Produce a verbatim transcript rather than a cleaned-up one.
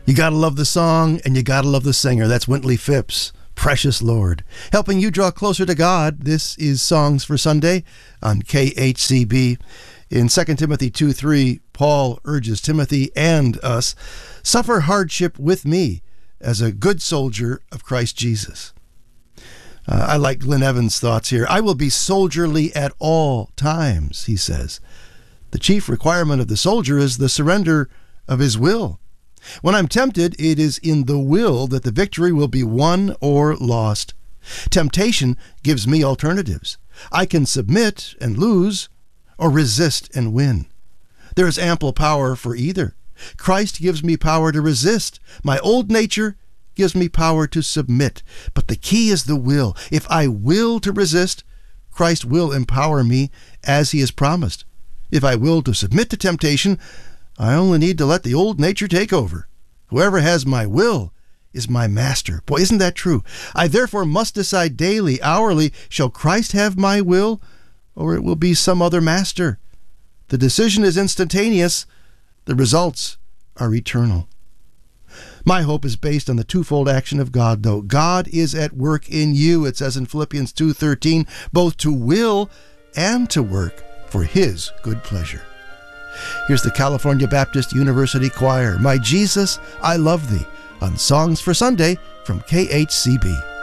You gotta love the song, and you gotta love the singer. That's Wintley Phipps, Precious Lord. Helping you draw closer to God, this is Songs for Sunday on K H C B. In Second Timothy two three, Paul urges Timothy and us, suffer hardship with me as a good soldier of Christ Jesus. Uh, I like Glenn Evans' thoughts here. I will be soldierly at all times, he says. The chief requirement of the soldier is the surrender of his will. When I'm tempted, it is in the will that the victory will be won or lost. Temptation gives me alternatives. I can submit and lose, or resist and win. There is ample power for either. Christ gives me power to resist. My old nature gives me power to submit. But the key is the will. If I will to resist, Christ will empower me as he has promised. If I will to submit to temptation, I only need to let the old nature take over. Whoever has my will is my master. Boy, isn't that true? I therefore must decide daily, hourly, shall Christ have my will, or it will be some other master? The decision is instantaneous. The results are eternal. My hope is based on the twofold action of God, though. God is at work in you, it says in Philippians two thirteen, both to will and to work for his good pleasure. Here's the California Baptist University Choir, My Jesus, I Love Thee, on Songs for Sunday from K H C B.